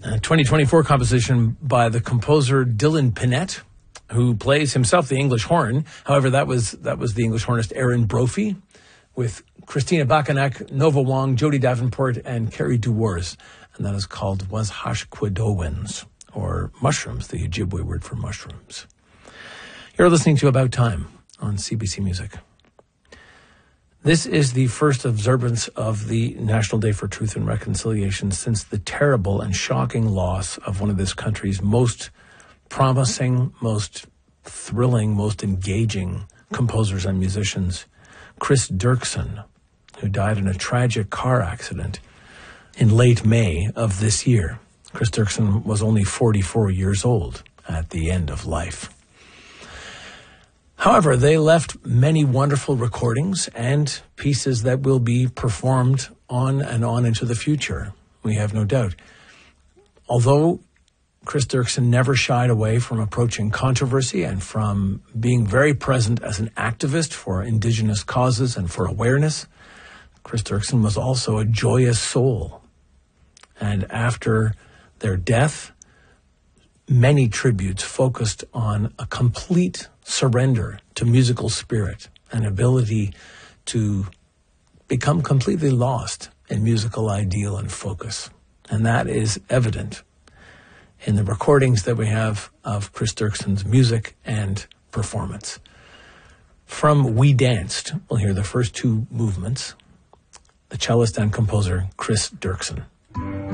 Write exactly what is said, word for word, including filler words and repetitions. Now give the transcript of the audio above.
A twenty twenty-four composition by the composer Dylan Pinette, who plays himself the English horn. However, that was that was the English hornist Aaron Brophy, with Christina Bakanak, Nova Wong, Jody Davenport, and Carrie Dewars. And that is called Was Hashquadowins, or mushrooms, the Ojibwe word for mushrooms. You're listening to About Time on C B C Music. This is the first observance of the National Day for Truth and Reconciliation since the terrible and shocking loss of one of this country's most promising, most thrilling, most engaging composers and musicians, Chris Dirksen, who died in a tragic car accident in late May of this year. Chris Dirksen was only forty-four years old at the end of life. However, they left many wonderful recordings and pieces that will be performed on and on into the future, we have no doubt. Although Chris Dirksen never shied away from approaching controversy and from being very present as an activist for Indigenous causes and for awareness, Chris Dirksen was also a joyous soul. And after their death, many tributes focused on a complete surrender to musical spirit, an ability to become completely lost in musical ideal and focus. And that is evident in the recordings that we have of Chris Dirksen's music and performance. From We Danced, we'll hear the first two movements, the cellist and composer Chris Dirksen.